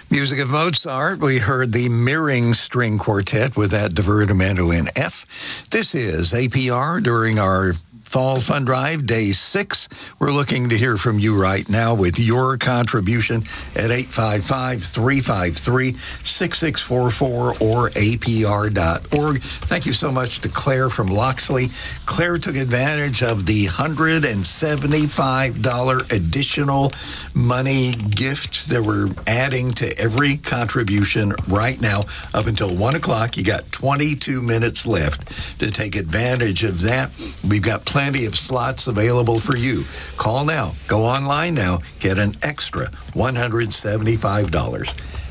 Music of Mozart, we heard the Mirroring String Quartet with that divertimento in F. This is APR during our Fall Fund Drive, Day 6. We're looking to hear from you right now with your contribution at 855-353-6644 or apr.org. Thank you so much to Claire from Loxley. Claire took advantage of the $175 additional money gift that we're adding to every contribution right now up until 1 o'clock. You got 22 minutes left to take advantage of that. We've got plenty of slots available for you. Call now. Go online now. Get an extra $175.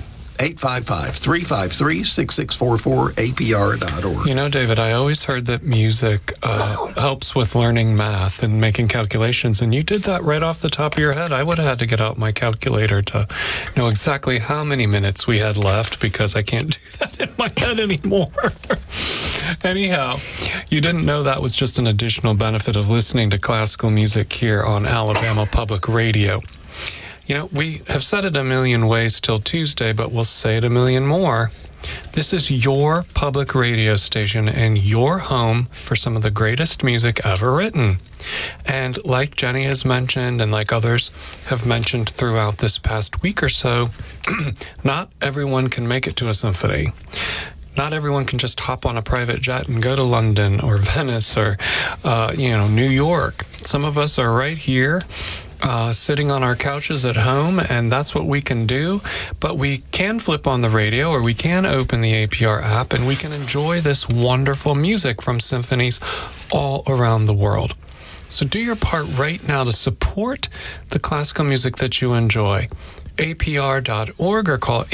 855-353-6644, apr.org. You know, David, I always heard that music helps with learning math and making calculations, and you did that right off the top of your head. I would have had to get out my calculator to know exactly how many minutes we had left, because I can't do that in my head anymore. Anyhow, you didn't know that was just an additional benefit of listening to classical music here on Alabama Public Radio. You know, we have said it a million ways till Tuesday, but we'll say it a million more. This is your public radio station and your home for some of the greatest music ever written. And like Jenny has mentioned, and like others have mentioned throughout this past week or so, not everyone can make it to a symphony. Not everyone can just hop on a private jet and go to London or Venice or, New York. Some of us are right here, sitting on our couches at home, and that's what we can do. But we can flip on the radio, or we can open the APR app, and we can enjoy this wonderful music from symphonies all around the world. So do your part right now to support the classical music that you enjoy. APR.org or call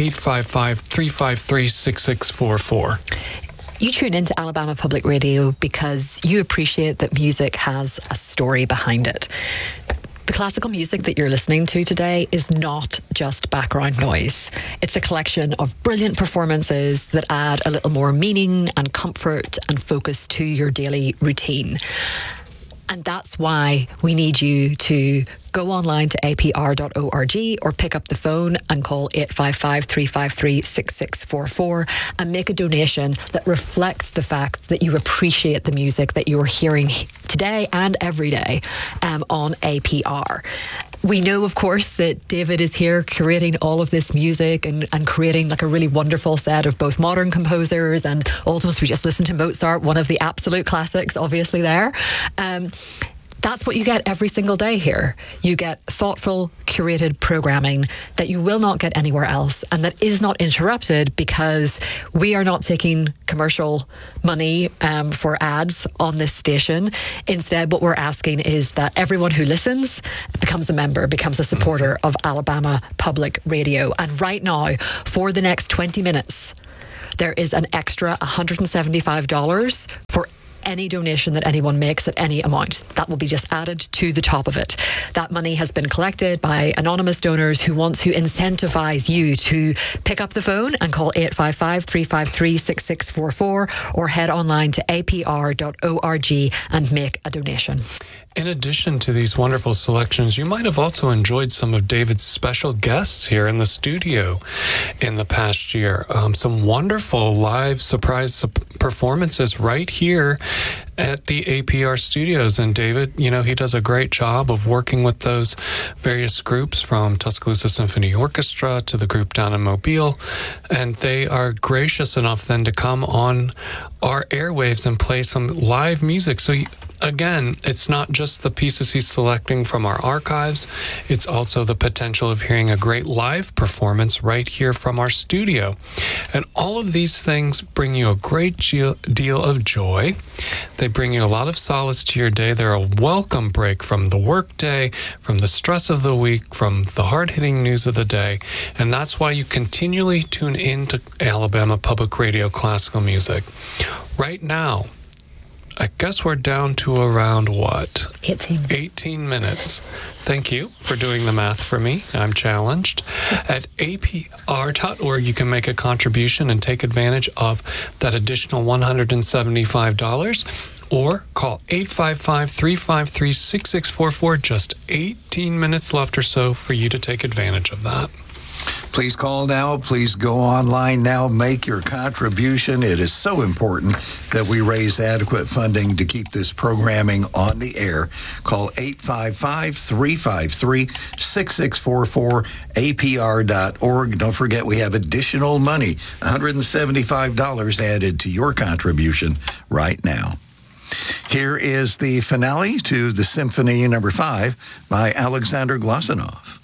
855-353-6644. You tune into Alabama Public Radio because you appreciate that music has a story behind it. The classical music that you're listening to today is not just background noise. It's a collection of brilliant performances that add a little more meaning and comfort and focus to your daily routine. And that's why we need you to go online to apr.org or pick up the phone and call 855-353-6644 and make a donation that reflects the fact that you appreciate the music that you're hearing today and every day on APR. We know, of course, that David is here curating all of this music and creating like a really wonderful set of both modern composers and almost, we just listened to Mozart, one of the absolute classics, obviously there. That's what you get every single day here. You get thoughtful, curated programming that you will not get anywhere else, and that is not interrupted because we are not taking commercial money for ads on this station. Instead, what we're asking is that everyone who listens becomes a member, becomes a supporter of Alabama Public Radio. And right now, for the next 20 minutes, there is an extra $175 for any donation that anyone makes at any amount. That will be just added to the top of it. That money has been collected by anonymous donors who want to incentivize you to pick up the phone and call 855-353-6644 or head online to apr.org and make a donation. In addition to these wonderful selections, you might have also enjoyed some of David's special guests here in the studio in the past year. Some wonderful live surprise performances right here at the APR studios. And David, you know, he does a great job of working with those various groups, from Tuscaloosa Symphony Orchestra to the group down in Mobile. And they are gracious enough then to come on our airwaves and play some live music. So again, it's not just the pieces he's selecting from our archives, it's also the potential of hearing a great live performance right here from our studio. And all of these things bring you a great deal of joy. They bring you a lot of solace to your day. They're a welcome break from the workday, from the stress of the week, from the hard-hitting news of the day. And that's why you continually tune into Alabama Public Radio classical music. Right now, I guess we're down to around, 18 minutes. Thank you for doing the math for me. I'm challenged. At apr.org, you can make a contribution and take advantage of that additional $175. Or call 855-353-6644. Just 18 minutes left or so for you to take advantage of that. Please call now. Please go online now. Make your contribution. It is so important that we raise adequate funding to keep this programming on the air. Call 855-353-6644, apr.org. Don't forget, we have additional money, $175 added to your contribution right now. Here is the finale to the Symphony No. 5 by Alexander Glazunov.